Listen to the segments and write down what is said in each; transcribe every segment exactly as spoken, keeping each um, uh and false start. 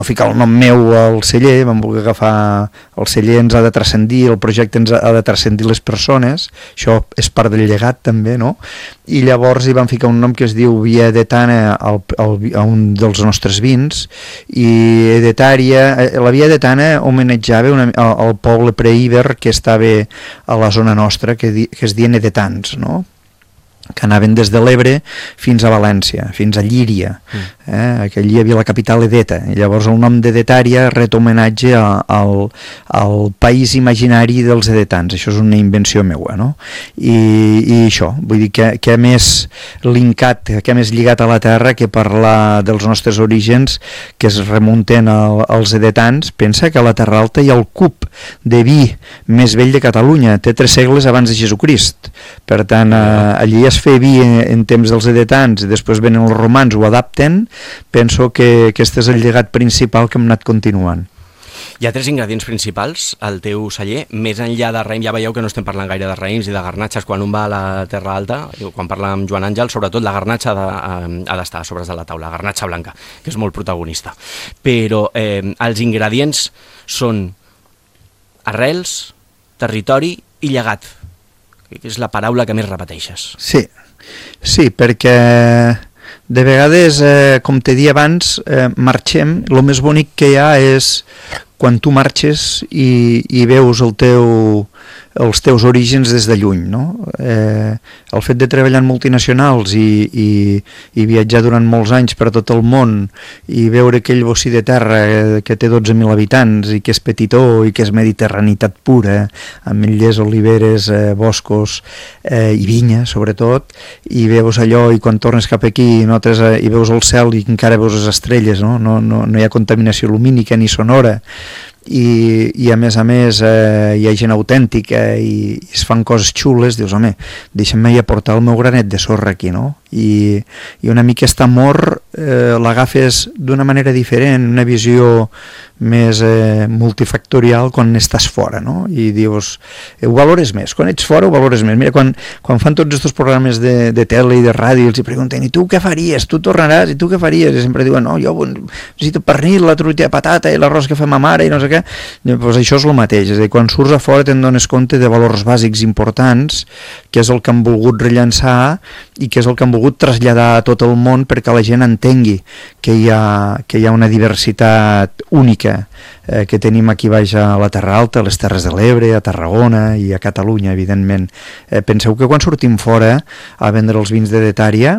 ficar el nom meu al celler, vam voler agafar el celler, ens ha de transcendir, el projecte ens ha de transcendir les persones, això és part del llegat també, no? I llavors hi vam ficar un nom que es diu Via Edetana al, al, a un dels nostres vins, i Edetària, la Via Edetana homenatjava una, al, al poble preíber que estava a la zona nostra, que, di, que es diuen edetans, no? Que anaven des de l'Ebre fins a València, fins a Llíria, eh? Que allí hi havia la capital Edeta, i llavors el nom d'Edetària ret homenatge a, al, al país imaginari dels edetans. Això és una invenció meua, no? I, i això, vull dir que, que més linkat, que més lligat a la terra que parlar dels nostres orígens que es remunten al, als edetans. Pensa que a la Terra Alta hi ha el cup de vi més vell de Catalunya, té tres segles abans de Jesucrist, per tant eh, allí es fer vi en, en temps dels edetans i després venen els romans, ho adapten. Penso que aquest és el llegat principal que hem anat continuant. Hi ha tres ingredients principals al teu celler, més enllà de raïm. Ja veieu que no estem parlant gaire de raïms i de garnatxes quan un va a la Terra Alta, quan parla amb Joan Àngel, sobretot la garnatxa ha d'estar a sobre de la taula, la garnatxa blanca, que és molt protagonista. Però eh, els ingredients són arrels, territori i llegat, que és la paraula que més repeteixes. Sí, sí, perquè de vegades, eh, com t'he dit abans, eh, marxem, el més bonic que hi ha és quan tu marxes i, i veus el teu, els teus orígens des de lluny, no? Eh, el fet de treballar en multinacionals i, i, i viatjar durant molts anys per tot el món i veure aquell bocí de terra que té dotze mil habitants i que és petitó i que és mediterranitat pura, amb illers, oliveres, eh, boscos eh, i vinya, sobretot, i veus allò i quan tornes cap aquí notes, eh, i veus el cel i encara veus les estrelles, no? No, no, no hi ha contaminació lumínica ni sonora. I, i a més a més eh, hi ha gent autèntica i, i es fan coses xules, dius, home, deixa'm-me aportar el meu granet de sorra aquí, no? I, i una mica aquest amor eh, l'agafes d'una manera diferent, una visió més eh, multifactorial quan estàs fora, no? I dius, eh, ho valores més, quan ets fora ho valores més. Mira, quan, quan fan tots aquests programes de, de tele i de ràdio els hi pregunten, i tu què faries? Tu tornaràs? I tu què faries? I sempre diuen, no, jo necessito pernil, la truita de patata i l'arròs que fa ma mare i no sé què. Pues això és el mateix, és a dir, quan surts a fora te'n dones compte de valors bàsics importants, que és el que han volgut rellançar i que és el que han volgut traslladar a tot el món perquè la gent entengui que hi ha, que hi ha una diversitat única eh, que tenim aquí baix a la Terra Alta, a les Terres de l'Ebre, a Tarragona i a Catalunya, evidentment. Eh, penseu que quan sortim fora a vendre els vins d'Edetària,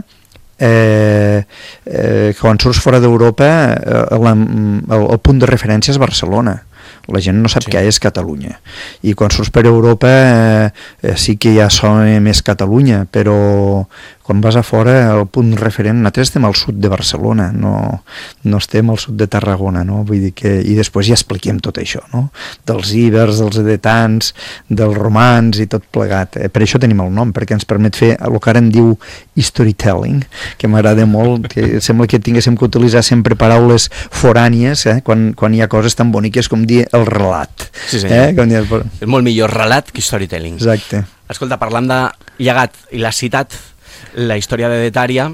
Eh, eh, quan surts fora d'Europa eh, el, el punt de referència és Barcelona, la gent no sap sí. Què és Catalunya, i quan surts per Europa eh, eh, sí que ja sona més Catalunya, però quan vas a fora el punt referent, nosaltres estem al sud de Barcelona, no, no estem al sud de Tarragona, no? Vull dir que, i després ja expliquem tot això, no? Dels íbers, dels edetans, dels romans i tot plegat. Eh, per això tenim el nom, perquè ens permet fer el que ara en diu storytelling, que m'agrada molt, que sembla que tinguéssim que utilitzar sempre paraules forànies, eh? quan, quan hi ha coses tan boniques com dir el relat. Sí, senyor. Eh? Com dir... És molt millor relat que storytelling. Exacte. Escolta, parlant de llegat i l'has citat, la història d'Edetària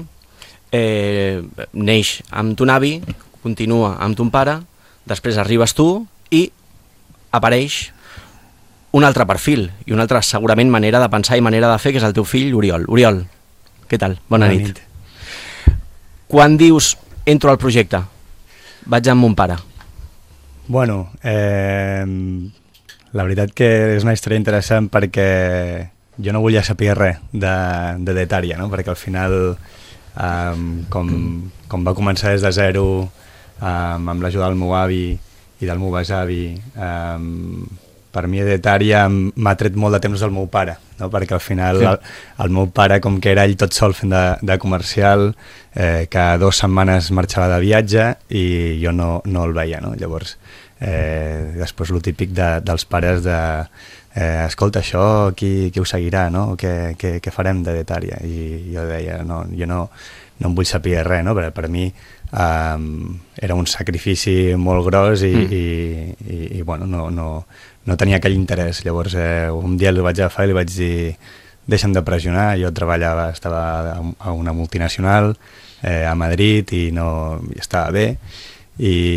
eh, neix amb ton avi, continua amb ton pare, després arribes tu i apareix un altre perfil i una altra segurament manera de pensar i manera de fer, que és el teu fill Oriol. Oriol, què tal? Bona, Bona nit. nit. Quan dius entro al projecte, vaig amb mon pare? Bueno, eh, la veritat que és una història interessant perquè jo no volia saber res de, de d'Edetària, no? Perquè al final, um, com, com va començar des de zero, um, amb l'ajuda del meu avi i del meu besavi, um, per mi Edetària m'ha tret molt de temps del meu pare, no? Perquè al final sí. el, el meu pare, com que era ell tot sol fent de, de comercial, eh, cada dues setmanes marxava de viatge i jo no, no el veia, no? Llavors, eh, després lo típic de, dels pares de eh, escolta, això qui, qui ho seguirà, no? Què, què, què farem d'Edetària? I jo deia, no, jo no, no em vull saber res, no? Per, per mi um, era un sacrifici molt gros i, mm. i, i, i bueno, no, no, no tenia aquell interès. Llavors eh, un dia el vaig agafar i li vaig dir deixa'm de pressionar, jo treballava, estava a una multinacional eh, a Madrid i no i estava bé, i